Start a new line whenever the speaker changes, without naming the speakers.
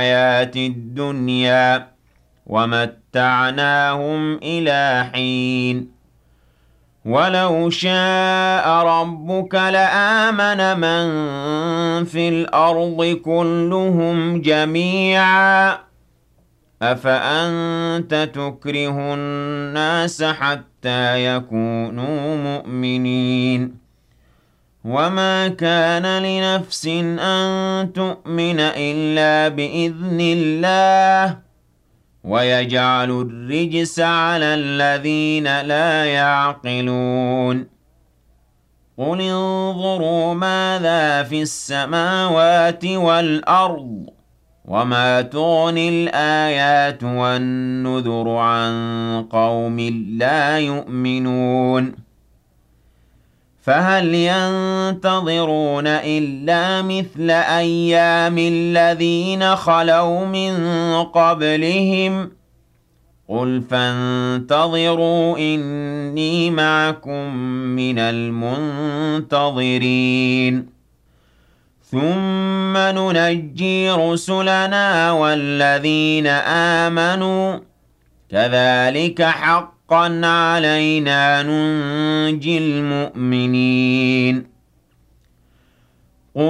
الحياة الدنيا ومتعناهم إلى حين ولو شاء ربك لآمن من في الأرض كلهم جميعا أفأنت تكره الناس حتى يكونوا مؤمنين وما كان لنفس أن تؤمن إلا بإذن الله ويجعل الرجس على الذين لا يعقلون قل انظروا ماذا في السماوات والأرض وما تغني الآيات والنذر عن قوم لا يؤمنون فهل ينتظرون إلا مثل أيام الذين خلوا من قبلهم قل فانتظروا إني معكم من المنتظرين ثم ننجي رسلنا والذين آمنوا كذلك حقا علينا ننجي المؤمنين